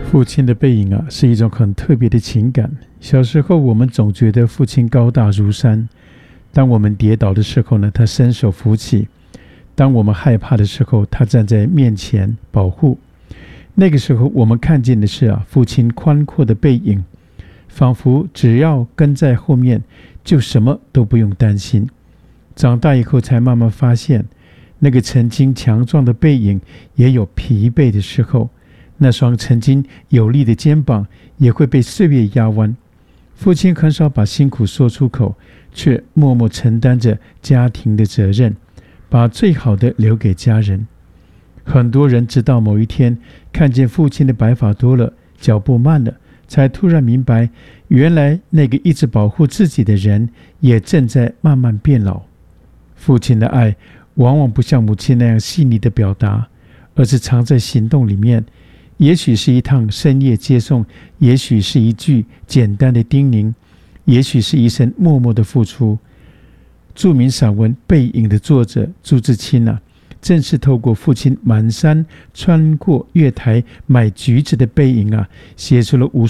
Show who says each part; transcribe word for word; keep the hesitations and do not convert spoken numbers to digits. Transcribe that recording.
Speaker 1: 父亲的背影啊，是一种很特别的情感。小时候，我们总觉得父亲高大如山，当我们跌倒的时候呢，他伸手扶起；当我们害怕的时候，他站在面前保护。那个时候，我们看见的是啊，父亲宽阔的背影，仿佛只要跟在后面，就什么都不用担心。长大以后，才慢慢发现，那个曾经强壮的背影，也有疲惫的时候。那双曾经有力的肩膀也会被岁月压弯。父亲很少把辛苦说出口，却默默承担着家庭的责任，把最好的留给家人。很多人直到某一天看见父亲的白发多了，脚步慢了，才突然明白，原来那个一直保护自己的人也正在慢慢变老。父亲的爱往往不像母亲那样细腻的表达，而是藏在行动里面。也许是一趟深夜接送，也许是一句简单的叮咛，也许是一声默默的付出。著名散文《背影》的作者朱自清啊，正是透过父亲满山穿过月台买橘子的背影啊，写出了无